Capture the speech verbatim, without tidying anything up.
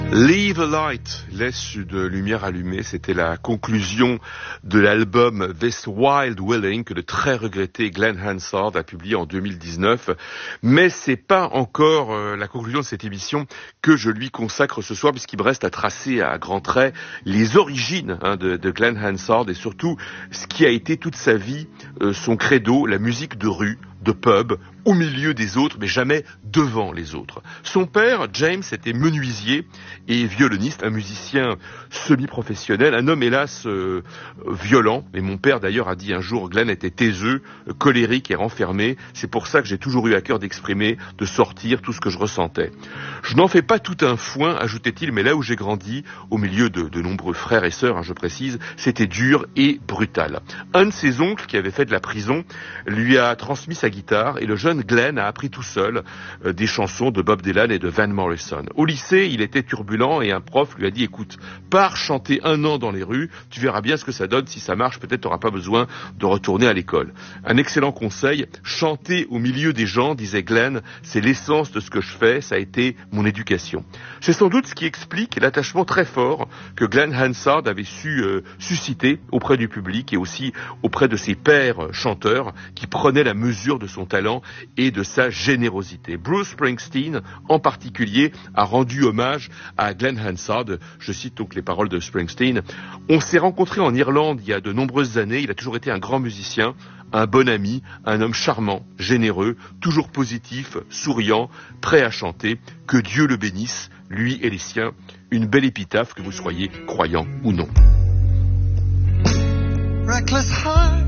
Leave a light, laisse de lumière allumée, c'était la conclusion de l'album This Wild Willing que le très regretté Glenn Hansard a publié en deux mille dix-neuf. Mais c'est pas encore euh, la conclusion de cette émission que je lui consacre ce soir, puisqu'il me reste à tracer à grands traits les origines hein, de, de Glenn Hansard et surtout ce qui a été toute sa vie euh, son credo, la musique de rue, de pub, au milieu des autres, mais jamais devant les autres. Son père, James, était menuisier et violoniste, un musicien semi-professionnel, un homme hélas euh, violent. Et mon père d'ailleurs a dit un jour, Glenn était taiseux, colérique et renfermé. C'est pour ça que j'ai toujours eu à cœur d'exprimer, de sortir tout ce que je ressentais. Je n'en fais pas tout un foin, ajoutait-il, mais là où j'ai grandi, au milieu de, de nombreux frères et sœurs, hein, je précise, c'était dur et brutal. Un de ses oncles, qui avait fait de la prison, lui a transmis sa guitare et le jeune Glenn a appris tout seul euh, des chansons de Bob Dylan et de Van Morrison. Au lycée, il était turbulent et un prof lui a dit « Écoute, pars chanter un an dans les rues, tu verras bien ce que ça donne, si ça marche, peut-être tu n'auras pas besoin de retourner à l'école. » Un excellent conseil, chanter au milieu des gens, disait Glenn, c'est l'essence de ce que je fais, ça a été mon éducation. C'est sans doute ce qui explique l'attachement très fort que Glenn Hansard avait su euh, susciter auprès du public et aussi auprès de ses pairs euh, chanteurs qui prenaient la mesure de son talent et de sa générosité. Bruce Springsteen, en particulier, a rendu hommage à Glenn Hansard. Je cite donc les paroles de Springsteen. « On s'est rencontrés en Irlande il y a de nombreuses années. Il a toujours été un grand musicien, un bon ami, un homme charmant, généreux, toujours positif, souriant, prêt à chanter. Que Dieu le bénisse, lui et les siens. Une belle épitaphe, que vous soyez croyant ou non. » Reckless heart.